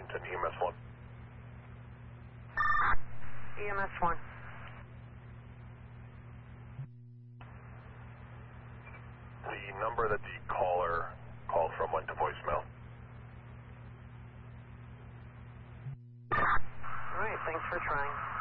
Washington, EMS 1. EMS 1. The number that the caller called from went to voicemail. Alright, thanks for trying.